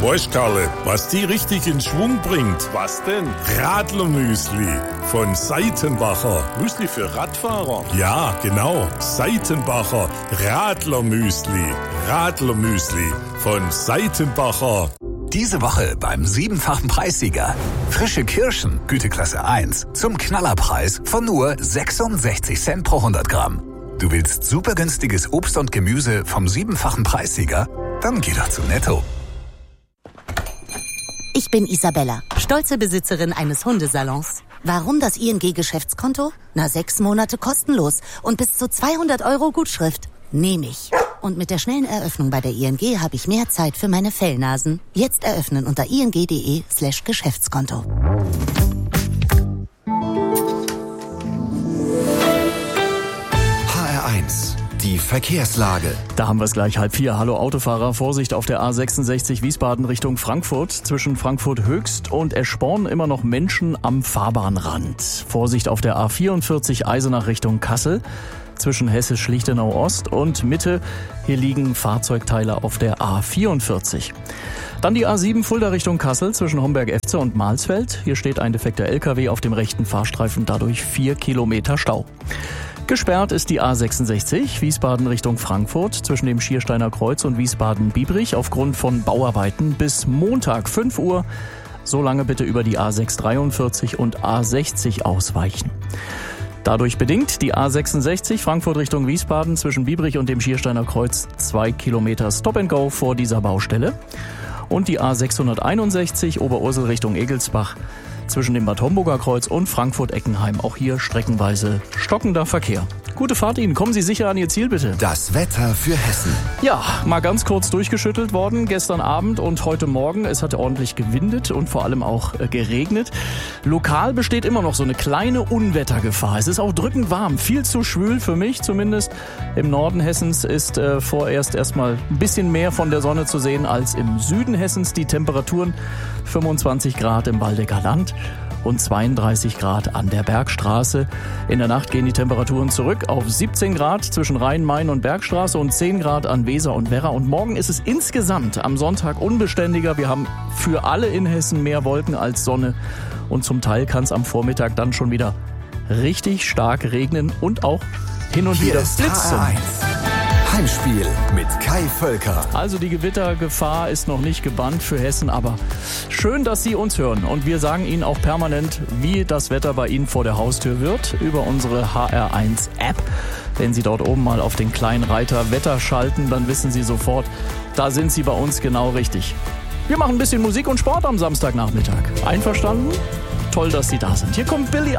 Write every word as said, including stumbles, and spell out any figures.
Weißt, Karle, was die richtig in Schwung bringt? Was denn? Radlermüsli von Seitenbacher. Müsli für Radfahrer? Ja, genau. Seitenbacher Radlermüsli. Radlermüsli von Seitenbacher. Diese Woche beim siebenfachen Preissieger. Frische Kirschen, Güteklasse eins, zum Knallerpreis von nur sechsundsechzig Cent pro hundert Gramm. Du willst super günstiges Obst und Gemüse vom siebenfachen Preissieger? Dann geh doch zu Netto. Ich bin Isabella, stolze Besitzerin eines Hundesalons. Warum das I N G-Geschäftskonto? Na, sechs Monate kostenlos und bis zu zweihundert Euro Gutschrift. Nehme ich. Und mit der schnellen Eröffnung bei der I N G habe ich mehr Zeit für meine Fellnasen. Jetzt eröffnen unter ing.de slash Geschäftskonto. H R eins, die Verkehrslage. Da haben wir es gleich halb vier. Hallo Autofahrer, Vorsicht auf der A sechsundsechzig Wiesbaden Richtung Frankfurt. Zwischen Frankfurt Höchst und Eschborn immer noch Menschen am Fahrbahnrand. Vorsicht auf der A vierundvierzig Eisenach Richtung Kassel. Zwischen Hessisch-Lichtenau Ost und Mitte. Hier liegen Fahrzeugteile auf der A vierundvierzig. Dann die A sieben Fulda Richtung Kassel zwischen Homberg-Efze und Mahlsfeld. Hier steht ein defekter L K W auf dem rechten Fahrstreifen, dadurch vier Kilometer Stau. Gesperrt ist die A sechsundsechzig Wiesbaden Richtung Frankfurt zwischen dem Schiersteiner Kreuz und Wiesbaden-Biebrich aufgrund von Bauarbeiten bis Montag fünf Uhr. So lange bitte über die A sechshundertdreiundvierzig und A sechzig ausweichen. Dadurch bedingt die A sechsundsechzig Frankfurt Richtung Wiesbaden zwischen Biebrich und dem Schiersteiner Kreuz zwei Kilometer Stop and Go vor dieser Baustelle. Und die A sechshunderteinundsechzig Oberursel Richtung Egelsbach zwischen dem Bad Homburger Kreuz und Frankfurt-Eckenheim. Auch hier streckenweise stockender Verkehr. Gute Fahrt Ihnen. Kommen Sie sicher an Ihr Ziel, bitte. Das Wetter für Hessen. Ja, mal ganz kurz durchgeschüttelt worden gestern Abend und heute Morgen. Es hat ordentlich gewindet und vor allem auch äh, geregnet. Lokal besteht immer noch so eine kleine Unwettergefahr. Es ist auch drückend warm, viel zu schwül für mich zumindest. Im Norden Hessens ist äh, vorerst erstmal ein bisschen mehr von der Sonne zu sehen als im Süden Hessens. Die Temperaturen fünfundzwanzig Grad im Waldecker Land und zweiunddreißig Grad an der Bergstraße. In der Nacht gehen die Temperaturen zurück auf siebzehn Grad zwischen Rhein, Main und Bergstraße und zehn Grad an Weser und Werra. Und morgen ist es insgesamt am Sonntag unbeständiger. Wir haben für alle in Hessen mehr Wolken als Sonne. Und zum Teil kann es am Vormittag dann schon wieder richtig stark regnen und auch hin und Hier wieder ist blitzen. H R eins. Heimspiel mit Kai Völker. Also die Gewittergefahr ist noch nicht gebannt für Hessen, aber schön, dass Sie uns hören. Und wir sagen Ihnen auch permanent, wie das Wetter bei Ihnen vor der Haustür wird, über unsere H R eins App. Wenn Sie dort oben mal auf den kleinen Reiter Wetter schalten, dann wissen Sie sofort, da sind Sie bei uns genau richtig. Wir machen ein bisschen Musik und Sport am Samstagnachmittag. Einverstanden? Toll, dass Sie da sind. Hier kommt Billy